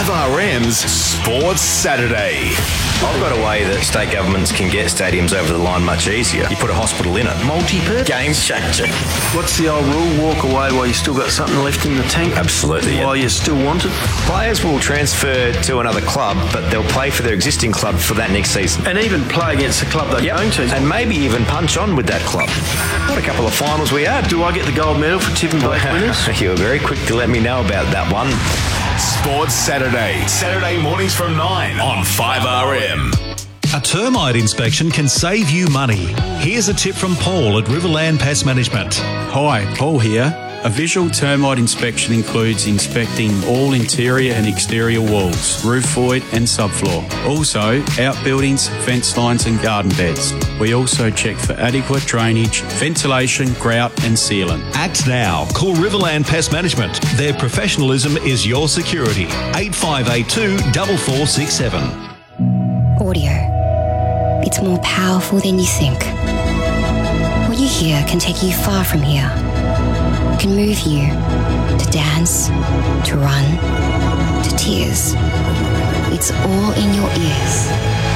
5RM's Sports Saturday. I've got a way that state governments can get stadiums over the line much easier. You put a hospital in it. Multi-purpose. Game changer. What's the old rule? Walk away while you still got something left in the tank? Absolutely, yeah. While you still want it? Players will transfer to another club, but they'll play for their existing club for that next season. And even play against the club they're going to. And maybe even punch on with that club. What a couple of finals we had. Do I get the gold medal for tipping both winners? You were very quick to let me know about that one. Sports Saturday. Saturday mornings from 9 on 5RM. A termite inspection can save you money. Here's a tip from Paul at Riverland Pest Management. Hi, Paul here. A visual termite inspection includes inspecting all interior and exterior walls, roof void and subfloor. Also, outbuildings, fence lines and garden beds. We also check for adequate drainage, ventilation, grout and sealant. Act now. Call Riverland Pest Management. Their professionalism is your security. 8582 4467. Audio. It's more powerful than you think. What you hear can take you far from here. It can move you to dance, to run, to tears. It's all in your ears.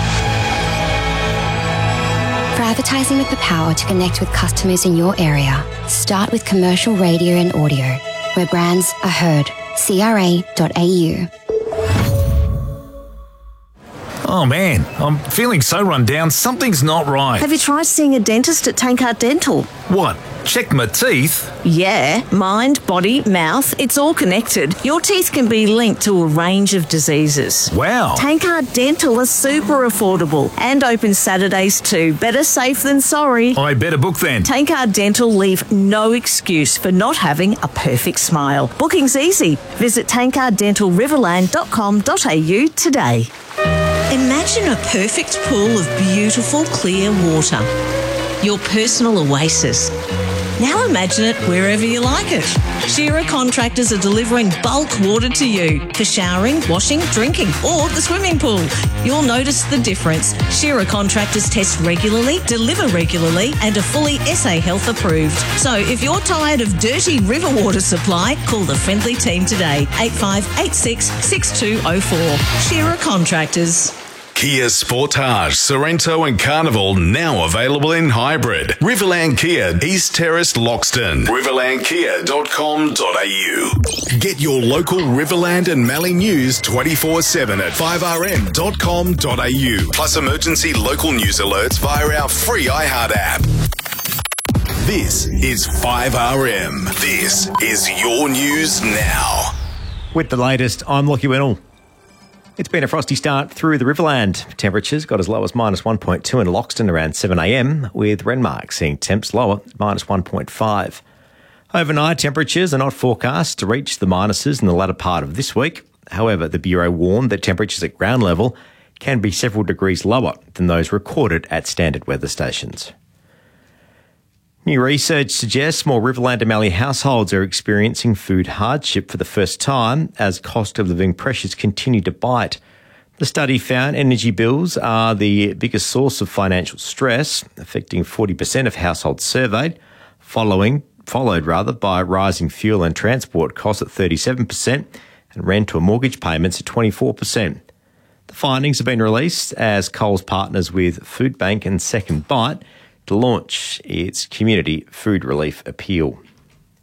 For advertising with the power to connect with customers in your area, start with commercial radio and audio, where brands are heard. CRA.au. Oh man, I'm feeling so run down, something's not right. Have you tried seeing a dentist at Tankard Dental? What? Check my teeth? Yeah, mind, body, mouth, it's all connected. Your teeth can be linked to a range of diseases. Wow. Tankard Dental are super affordable and open Saturdays too. Better safe than sorry. I better book then. Tankard Dental leave no excuse for not having a perfect smile. Booking's easy. Visit tankarddentalriverland.com.au today. Imagine a perfect pool of beautiful, clear water. Your personal oasis. Now imagine it wherever you like it. Shearer Contractors are delivering bulk water to you for showering, washing, drinking, or the swimming pool. You'll notice the difference. Shearer Contractors test regularly, deliver regularly, and are fully SA Health approved. So if you're tired of dirty river water supply, call the friendly team today. 8586 6204. Shearer Contractors. Kia Sportage, Sorrento and Carnival now available in hybrid. Riverland Kia, East Terrace, Loxton. riverlandkia.com.au. Get your local Riverland and Mallee news 24/7 at 5rm.com.au. Plus emergency local news alerts via our free iHeart app. This is 5RM. This is your news now. With the latest, I'm Lockie Wennell. It's been a frosty start through the Riverland. Temperatures got as low as -1.2 in Loxton around 7am, with Renmark seeing temps lower at -1.5. Overnight temperatures are not forecast to reach the minuses in the latter part of this week. However, the Bureau warned that temperatures at ground level can be several degrees lower than those recorded at standard weather stations. New research suggests more Riverland and Mallee households are experiencing food hardship for the first time as cost of living pressures continue to bite. The study found energy bills are the biggest source of financial stress, affecting 40% of households surveyed, followed by rising fuel and transport costs at 37% and rent or mortgage payments at 24%. The findings have been released as Coles partners with Food Bank and Second Bite to launch its community food relief appeal.